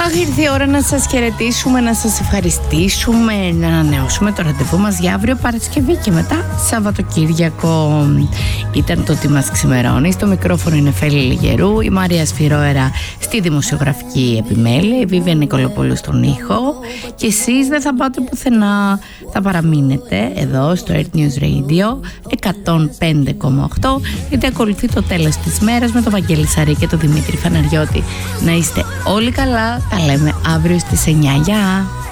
Αχ, ήρθε η ώρα να σας χαιρετήσουμε, να σας ευχαριστήσουμε, να ανανεώσουμε το ραντεβού μας για αύριο Παρασκευή και μετά Σαββατοκύριακο. Ήταν το τι μας ξημερώνει. Στο μικρόφωνο είναι Φέλη Λιγερού, η Μαρία Σφυρόερα στη δημοσιογραφική επιμέλεια, η Βίβια Νικολοπούλου στον ήχο. Και εσείς δεν θα πάτε πουθενά, θα παραμείνετε εδώ στο Earth News Radio 105,8, γιατί ακολουθεί το τέλος της μέρας με τον Βαγγέλη Σαρή και τον Δημήτρη Φαναριώτη. Να είστε όλοι καλά, τα λέμε αύριο στις 9. Γεια!